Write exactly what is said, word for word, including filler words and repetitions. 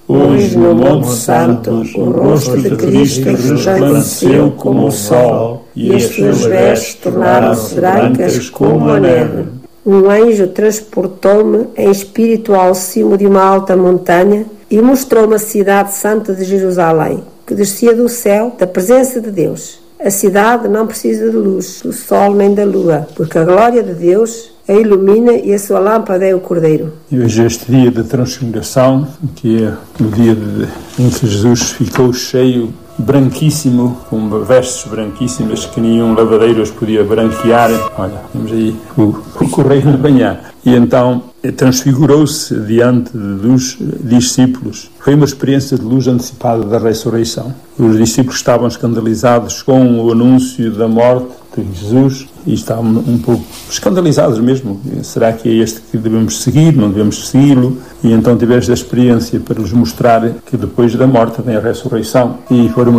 Hoje, no Monte Santo, o rosto de Cristo resplandeceu como o sol, e as suas vestes tornaram-se brancas como a neve. Um anjo transportou-me em espírito ao cimo de uma alta montanha e mostrou-me a cidade santa de Jerusalém, que descia do céu, da presença de Deus. A cidade não precisa de luz, do sol nem da lua, porque a glória de Deus a ilumina e a sua lâmpada é o Cordeiro. E hoje este dia da Transfiguração, que é o dia de, em que Jesus ficou cheio, branquíssimo, com vestes branquíssimas que nenhum lavadeiro os podia branquear. Olha, temos aí o, o correio de manhã. E então transfigurou-se diante dos discípulos. Foi uma experiência de luz antecipada da ressurreição. Os discípulos estavam escandalizados com o anúncio da morte de Jesus e estavam um pouco escandalizados mesmo. Será que é este que devemos seguir? Não devemos segui-lo? E então tiveste a experiência para lhes mostrar que depois da morte vem a ressurreição. E foram